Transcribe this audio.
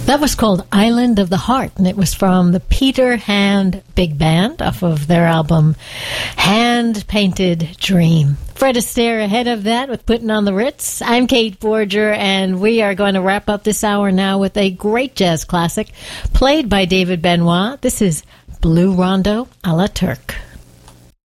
That was called Island of the Heart, and it was from the Peter Hand Big Band off of their album Hand Painted Dream. Fred Astaire ahead of that with Putting on the Ritz. I'm Kate Borger, and we are going to wrap up this hour now with a great jazz classic played by David Benoit. This is Blue Rondo a la Turk.